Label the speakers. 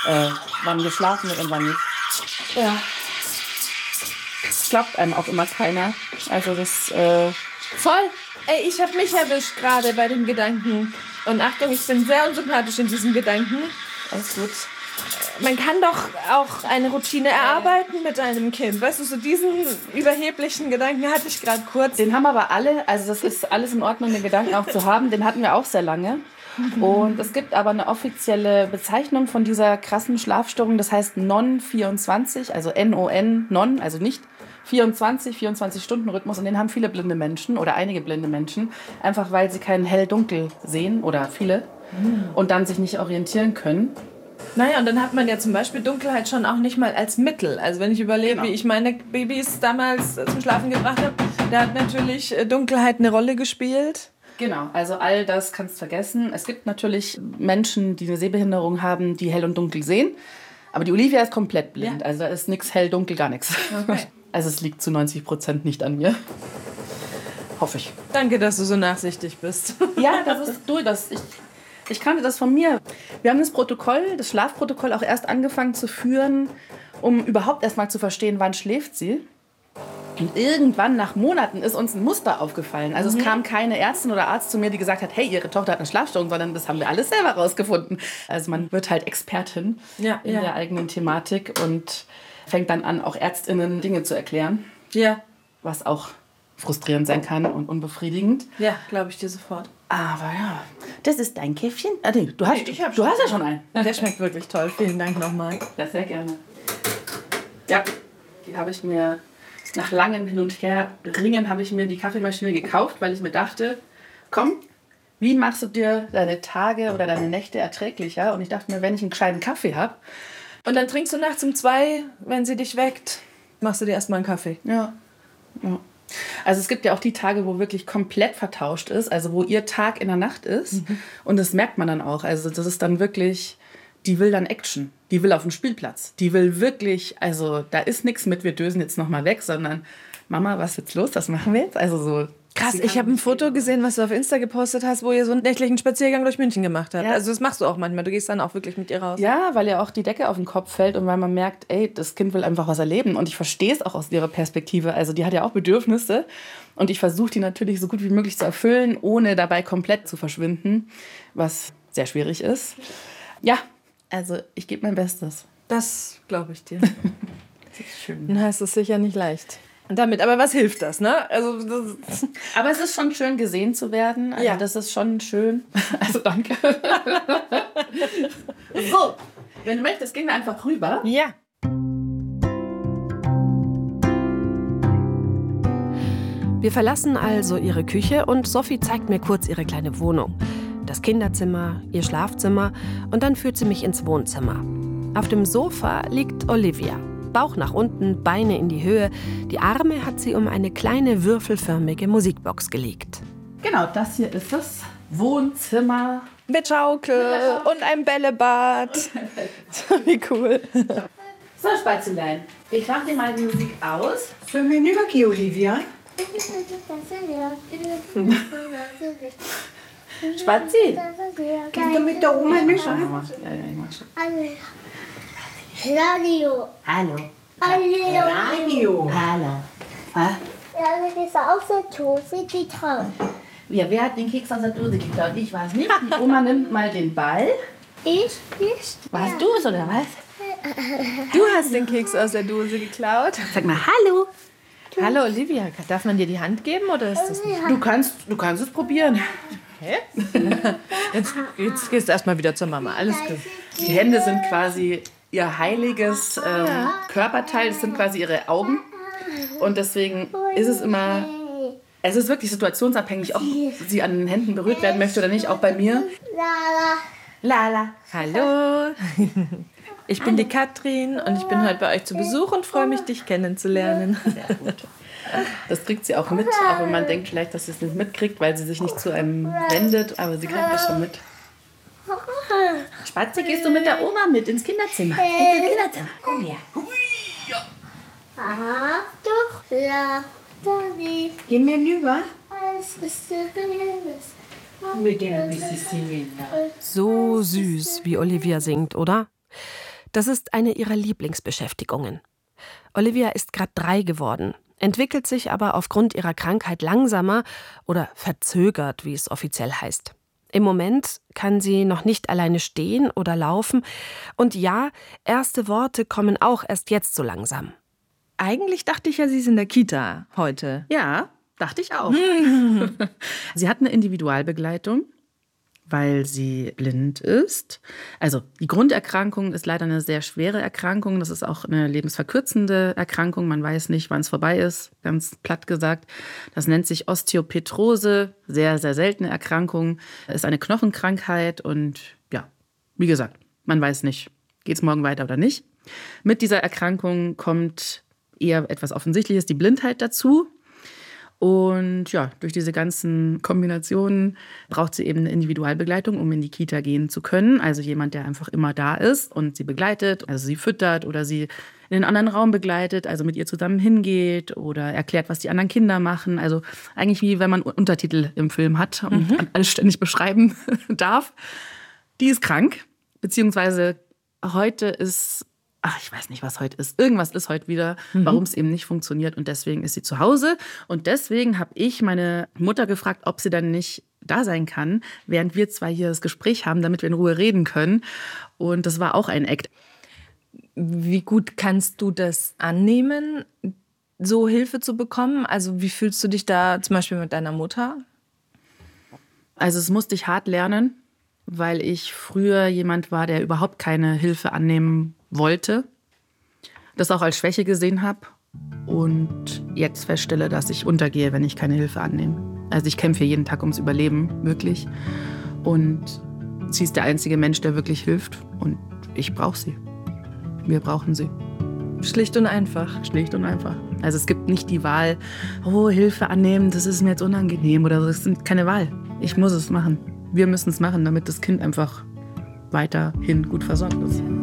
Speaker 1: wann geschlafen wird und wann nicht. Ja. Das glaubt einem auch immer keiner. Also das...
Speaker 2: Voll. Ey, ich habe mich erwischt gerade bei dem Gedanken. Und Achtung, ich bin sehr unsympathisch in diesem Gedanken.
Speaker 1: Alles gut.
Speaker 2: Man kann doch auch eine Routine erarbeiten mit einem Kind. Weißt du, so diesen überheblichen Gedanken hatte ich gerade kurz.
Speaker 1: Den haben aber alle, also das ist alles in Ordnung, den Gedanken auch zu haben. Den hatten wir auch sehr lange. Und es gibt aber eine offizielle Bezeichnung von dieser krassen Schlafstörung. Das heißt Non-24, also N-O-N, Non, also nicht 24-Stunden-Rhythmus. Und den haben viele blinde Menschen oder einige blinde Menschen. Einfach weil sie kein Hell-Dunkel sehen oder viele. Und dann sich nicht orientieren können.
Speaker 2: Naja, und dann hat man ja zum Beispiel Dunkelheit schon auch nicht mal als Mittel. Also wenn ich überlege, wie ich meine Babys damals zum Schlafen gebracht habe, da hat natürlich Dunkelheit eine Rolle gespielt.
Speaker 1: Genau, also all das kannst du vergessen. Es gibt natürlich Menschen, die eine Sehbehinderung haben, die hell und dunkel sehen. Aber die Olivia ist komplett blind. Ja. Also da ist nichts hell, dunkel, gar nichts. Okay. Also es liegt zu 90% nicht an mir. Hoffe ich.
Speaker 2: Danke, dass du so nachsichtig bist.
Speaker 1: Ja, das ist du. Ich kannte das von mir. Wir haben das Schlafprotokoll auch erst angefangen zu führen, um überhaupt erst mal zu verstehen, wann schläft sie. Und irgendwann nach Monaten ist uns ein Muster aufgefallen. Also es kam keine Ärztin oder Arzt zu mir, die gesagt hat, hey, Ihre Tochter hat eine Schlafstörung, sondern das haben wir alles selber rausgefunden. Also man wird halt Expertin in der eigenen Thematik und fängt dann an, auch ÄrztInnen Dinge zu erklären. Ja. Was auch frustrierend sein kann und unbefriedigend.
Speaker 2: Ja, glaube ich dir sofort.
Speaker 1: Aber ja, das ist dein Käffchen. Ah, nee, du hast ja schon einen.
Speaker 2: Der schmeckt wirklich toll. Vielen Dank nochmal.
Speaker 1: Ja, sehr gerne. Ja, die habe ich mir nach langem Hin und Her ringen, habe ich mir die Kaffeemaschine gekauft, weil ich mir dachte, komm, wie machst du dir deine Tage oder deine Nächte erträglicher? Und ich dachte mir, wenn ich einen gescheiten Kaffee habe.
Speaker 2: Und dann trinkst du nachts um 2, wenn sie dich weckt, machst du dir erstmal einen Kaffee.
Speaker 1: Ja. Also es gibt ja auch die Tage, wo wirklich komplett vertauscht ist, also wo ihr Tag in der Nacht ist. Und das merkt man dann auch. Also das ist dann wirklich, die will dann Action. Die will auf den Spielplatz. Die will wirklich, also da ist nichts mit, wir dösen jetzt nochmal weg, sondern Mama, was ist jetzt los? Was machen wir jetzt? Also so.
Speaker 2: Krass, ich habe ein Foto gesehen, was du auf Insta gepostet hast, wo ihr so einen nächtlichen Spaziergang durch München gemacht habt. Ja. Also das machst du auch manchmal. Du gehst dann auch wirklich mit ihr raus.
Speaker 1: Ja, weil ihr auch die Decke auf den Kopf fällt und weil man merkt, ey, das Kind will einfach was erleben. Und ich verstehe es auch aus ihrer Perspektive. Also die hat ja auch Bedürfnisse. Und ich versuche die natürlich so gut wie möglich zu erfüllen, ohne dabei komplett zu verschwinden, was sehr schwierig ist. Ja, also ich gebe mein Bestes.
Speaker 2: Das glaube ich dir.
Speaker 1: Das ist schön.
Speaker 2: Dann heißt es sicher nicht leicht. Damit, aber was hilft das, ne? Also,
Speaker 1: aber es ist schon schön, gesehen zu werden. Also ja. Das ist schon schön. Also danke. So, wenn du möchtest, gehen wir einfach rüber.
Speaker 2: Ja. Wir verlassen also ihre Küche und Sophie zeigt mir kurz ihre kleine Wohnung. Das Kinderzimmer, ihr Schlafzimmer und dann führt sie mich ins Wohnzimmer. Auf dem Sofa liegt Olivia. Bauch nach unten, Beine in die Höhe. Die Arme hat sie um eine kleine würfelförmige Musikbox gelegt.
Speaker 1: Genau, das hier ist das Wohnzimmer.
Speaker 2: Mit Schaukel und einem Bällebad. Wie cool.
Speaker 1: So, Spazilein, ich mach dir mal die Musik aus.
Speaker 3: Sollen wir hinübergehen, Olivia?
Speaker 1: Spazi.
Speaker 3: Gehst du mit der Oma nicht?
Speaker 1: Ja, ich mach schon.
Speaker 4: Radio.
Speaker 1: Hallo.
Speaker 3: Radio.
Speaker 1: Hallo. Was?
Speaker 4: Ja, das ist aus der Dose geklaut.
Speaker 1: Ja, wer hat den Keks aus der Dose geklaut? Ich weiß nicht. Die Oma nimmt mal den Ball.
Speaker 4: Ich?
Speaker 1: Warst du es oder was?
Speaker 2: Du hast den Keks aus der Dose geklaut.
Speaker 1: Sag mal Hallo.
Speaker 2: Hallo Olivia, darf man dir die Hand geben oder ist das nicht?
Speaker 1: Du kannst es probieren.
Speaker 2: Hä? Jetzt gehst du erstmal wieder zur Mama. Alles gut.
Speaker 1: Die Hände sind quasi ihr heiliges Körperteil. Das sind quasi ihre Augen. Und deswegen ist es immer... Es ist wirklich situationsabhängig, ob sie an den Händen berührt werden möchte oder nicht. Auch bei mir.
Speaker 4: Lala.
Speaker 2: Hallo. Ich bin die Katrin und ich bin heute bei euch zu Besuch und freue mich, dich kennenzulernen.
Speaker 1: Sehr gut. Das kriegt sie auch mit, auch wenn man denkt vielleicht, dass sie es nicht mitkriegt, weil sie sich nicht zu einem wendet. Aber sie kriegt das schon mit. Spazi, gehst du mit der Oma mit ins Kinderzimmer? Ins Kinderzimmer. Komm her.
Speaker 4: Ah, doch. Ja.
Speaker 3: Gehen wir hinüber?
Speaker 2: So süß, wie Olivia singt, oder? Das ist eine ihrer Lieblingsbeschäftigungen. Olivia ist gerade 3 geworden, entwickelt sich aber aufgrund ihrer Krankheit langsamer oder verzögert, wie es offiziell heißt. Im Moment kann sie noch nicht alleine stehen oder laufen. Und ja, erste Worte kommen auch erst jetzt so langsam.
Speaker 5: Eigentlich dachte ich ja, sie ist in der Kita heute.
Speaker 1: Ja, dachte ich auch. Sie hat eine Individualbegleitung, weil sie blind ist. Also die Grunderkrankung ist leider eine sehr schwere Erkrankung. Das ist auch eine lebensverkürzende Erkrankung. Man weiß nicht, wann es vorbei ist, ganz platt gesagt. Das nennt sich Osteopetrose, sehr, sehr seltene Erkrankung. Ist eine Knochenkrankheit und ja, wie gesagt, man weiß nicht, geht es morgen weiter oder nicht. Mit dieser Erkrankung kommt eher etwas Offensichtliches, die Blindheit dazu. Und ja, durch diese ganzen Kombinationen braucht sie eben eine Individualbegleitung, um in die Kita gehen zu können. Also jemand, der einfach immer da ist und sie begleitet, also sie füttert oder sie in einen anderen Raum begleitet, also mit ihr zusammen hingeht oder erklärt, was die anderen Kinder machen. Also eigentlich wie wenn man Untertitel im Film hat und alles ständig beschreiben darf. Die ist krank, beziehungsweise heute ist... ich weiß nicht, was heute ist. Irgendwas ist heute wieder, warum es eben nicht funktioniert. Und deswegen ist sie zu Hause. Und deswegen habe ich meine Mutter gefragt, ob sie dann nicht da sein kann, während wir 2 hier das Gespräch haben, damit wir in Ruhe reden können. Und das war auch ein Act.
Speaker 5: Wie gut kannst du das annehmen, so Hilfe zu bekommen? Also wie fühlst du dich da zum Beispiel mit deiner Mutter?
Speaker 1: Also es musste ich hart lernen, weil ich früher jemand war, der überhaupt keine Hilfe annehmen wollte, das auch als Schwäche gesehen habe und jetzt feststelle, dass ich untergehe, wenn ich keine Hilfe annehme. Also ich kämpfe jeden Tag ums Überleben, wirklich. Und sie ist der einzige Mensch, der wirklich hilft und ich brauche sie. Wir brauchen sie.
Speaker 5: Schlicht und einfach.
Speaker 1: Schlicht und einfach. Also es gibt nicht die Wahl, Hilfe annehmen, das ist mir jetzt unangenehm oder so. Das ist keine Wahl. Ich muss es machen. Wir müssen es machen, damit das Kind einfach weiterhin gut versorgt ist.